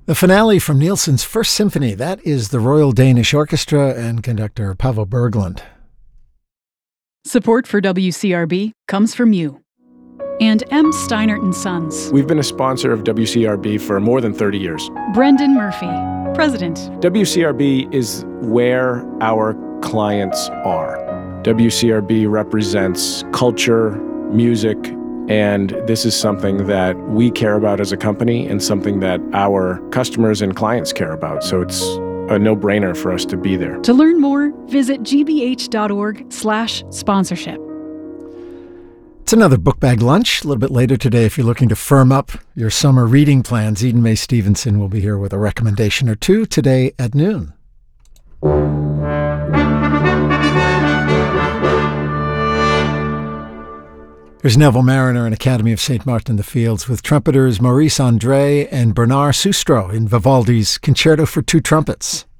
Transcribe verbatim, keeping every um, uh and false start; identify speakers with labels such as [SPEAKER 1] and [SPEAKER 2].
[SPEAKER 1] The finale from Nielsen's First Symphony, that is the Royal Danish Orchestra and conductor Paavo Berglund.
[SPEAKER 2] Support for W C R B comes from you and M. Steinert and Sons.
[SPEAKER 3] We've been a sponsor of W C R B for more than thirty years.
[SPEAKER 2] Brendan Murphy, President.
[SPEAKER 3] W C R B is where our clients are. W C R B represents culture, music, and this is something that we care about as a company and something that our customers and clients care about. So it's a no-brainer for us to be there.
[SPEAKER 2] To learn more, visit gbh.org slash sponsorship.
[SPEAKER 1] It's another book bag lunch a little bit later today. If you're looking to firm up your summer reading plans, Eden May Stevenson will be here with a recommendation or two today at noon. There's Neville Marriner and Academy of Saint Martin in the Fields with trumpeters Maurice André and Bernard Sustro in Vivaldi's Concerto for Two Trumpets.